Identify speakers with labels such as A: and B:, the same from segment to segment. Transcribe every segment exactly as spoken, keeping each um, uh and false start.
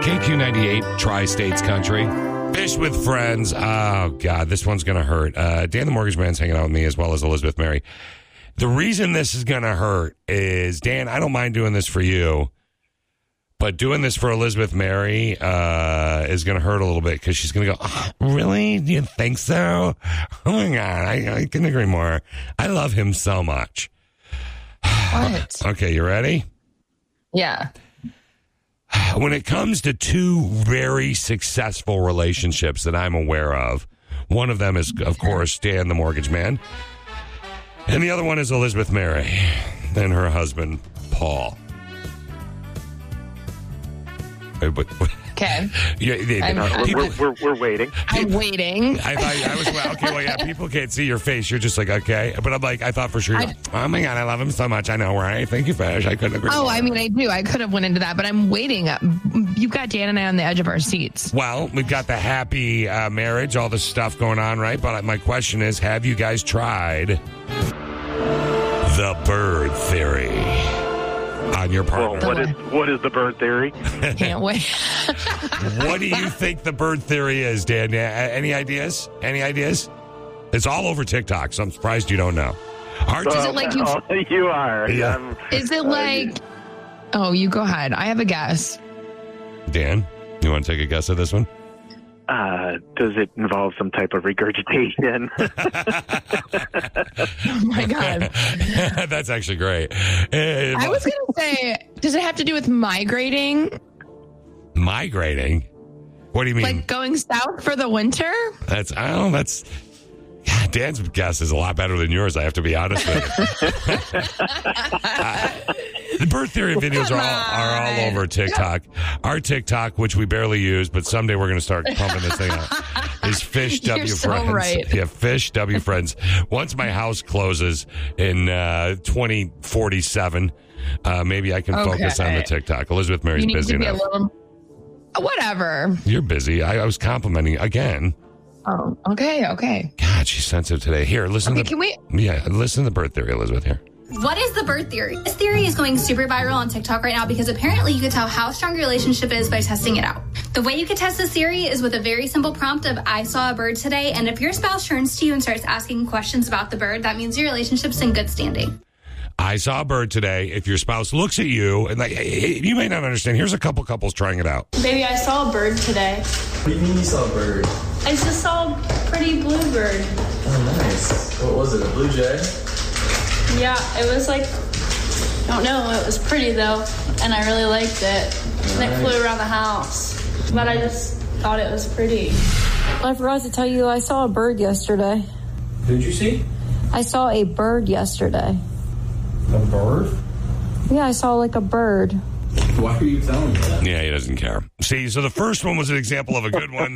A: K Q ninety-eight, Tri-States Country. Fish with Friends. Oh, God, this one's going to hurt. Uh, Dan the Mortgage Man's hanging out with me as well as Elizabeth Mary. The reason this is going to hurt is, Dan, I don't mind doing this for you, but doing this for Elizabeth Mary uh, is going to hurt a little bit because she's going to go, oh, really? Do you think so? Oh, my God, I, I couldn't agree more. I love him so much.
B: What?
A: Okay, you ready?
B: Yeah.
A: When it comes to two very successful relationships that I'm aware of, one of them is, of course, Dan the Mortgage Man, and the other one is Elizabeth Mary and her husband, Paul.
B: Okay.
A: Yeah, they,
B: I'm-
A: uh, people,
C: We're, we're, we're waiting.
B: I'm waiting.
A: I thought I was well, okay. Well, yeah, people can't see your face. You're just like, okay, but I'm like, I thought for sure.
B: I-
A: Oh my God, I love him so much. I know, right? Thank you, Fish. I couldn't agree.
B: Oh,
A: more.
B: I mean, I do. I could have went into that, but I'm waiting. You've got Dan and I on the edge of our seats.
A: Well, we've got the happy uh, marriage, all this stuff going on, right? But my question is, have you guys tried the bird theory on your
C: Well,
A: partner?
C: what is what is the bird theory?
B: Can't wait.
A: What do you think the bird theory is, Dan? Yeah, a- Any ideas? Any ideas? It's all over TikTok, so I'm surprised you don't know. Our
B: Is it like you-
C: Oh, you are.
A: Yeah.
C: Um,
B: Is it
C: uh,
B: like... Oh, you go ahead. I have a guess.
A: Dan, you want to take a guess at this one?
C: Uh, does it involve some type of regurgitation?
B: Oh, my God.
A: That's actually great. Uh,
B: I was going to say, does it have to do with migrating?
A: migrating. What do you mean?
B: Like going south for the winter?
A: That's I don't know. That's God, Dan's guess is a lot better than yours. I have to be honest with you. uh, the bird theory videos are all, are all over TikTok. Our TikTok, which we barely use, but someday we're going to start pumping this thing out, is Fish
B: You're
A: W
B: so
A: Friends.
B: right.
A: Yeah, Fish W Friends. Once my house closes in uh, twenty forty-seven, uh, maybe I can focus on the TikTok. Elizabeth Mary's
B: You need
A: busy
B: to be
A: enough.
B: a little... Whatever.
A: You're busy. I, I was complimenting again.
B: Oh, okay, okay.
A: God, she's sensitive today. Here, listen
B: Okay,
A: to
B: can we...
A: Yeah, listen to the bird theory, Elizabeth, here.
D: What is the bird theory? This theory is going super viral on TikTok right now because apparently you can tell how strong your relationship is by testing it out. The way you can test this theory is with a very simple prompt of I saw a bird today, and if your spouse turns to you and starts asking questions about the bird, that means your relationship's in good standing.
A: I saw a bird today. If your spouse looks at you, and like, you may not understand. Here's a couple couples trying it out.
E: Baby, I saw a bird today.
F: What do you mean you saw a bird?
E: I just saw a pretty blue bird.
F: Oh, nice. What was it, a blue jay?
E: Yeah, it was like, I don't know, it was pretty though, and I really liked it. And it flew around the house, but I just thought it was pretty.
G: I forgot to tell you, I saw a bird yesterday.
F: Who'd you see?
G: I saw a bird yesterday.
F: A bird?
G: Yeah, I saw like a bird.
F: Why are you telling me that?
A: Yeah, he doesn't care. See, so the first one was an example of a good one.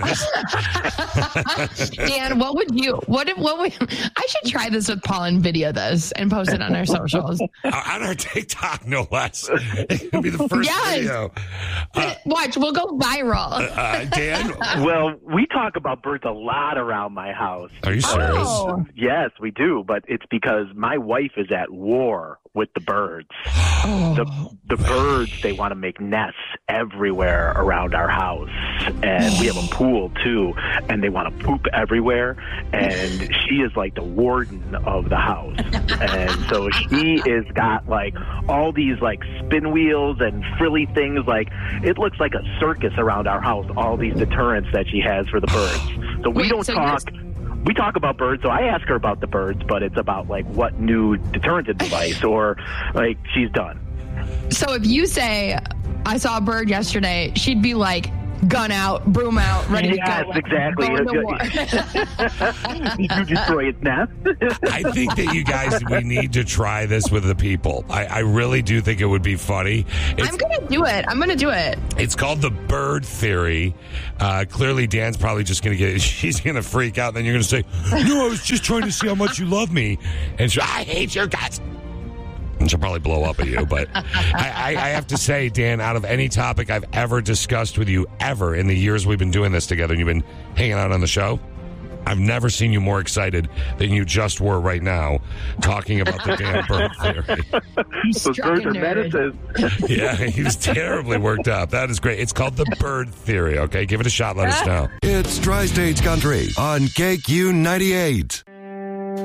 B: Dan, what would you, what if, what would, I should try this with Paul and video this and post it on our socials.
A: Uh, on our TikTok, no less. It could be the first
B: Yes.
A: video. Uh,
B: Watch, we'll go viral.
A: uh, Dan,
C: well, we talk about birds a lot around my house.
A: are you serious?
B: Oh.
C: Yes, we do, but it's because my wife is at war with the birds. The, the birds, they want to make nests everywhere around our house. And we have a pool, too, and they want to poop everywhere. And she is like the warden of the house. And so she is got, like, all these, like, spin wheels and frilly things. Like, it looks like a circus around our house, all these deterrents that she has for the birds. So we
B: Wait,
C: don't
B: so
C: talk...
B: you're-
C: We talk about birds, so I ask her about the birds, but it's about, like, what new deterrent device or, like, she's done.
B: So if you say, I saw a bird yesterday, she'd be like, gun out, broom out, ready
C: Yes,
B: to go.
C: exactly.
B: Going to war.
C: Did you destroy its nest?
A: I think that you guys, we need to try this with the people. I, I really do think it would be funny. It's,
B: I'm going to do it. I'm going to do it.
A: it's called the bird theory. Uh, clearly, Dan's probably just going to get, she's going to freak out. Then you're going to say, no, I was just trying to see how much you love me. And she, I hate your guts. And she'll probably blow up at you. But I, I, I have to say, Dan, out of any topic I've ever discussed with you ever in the years we've been doing this together, and you've been hanging out on the show, I've never seen you more excited than you just were right now, talking about the damn bird theory.
C: Those birds are menaces.
A: Yeah, he was terribly worked up. That is great. It's called the bird theory, okay? Give it a shot. Let us know.
H: It's Tri-States Country on K Q ninety-eight.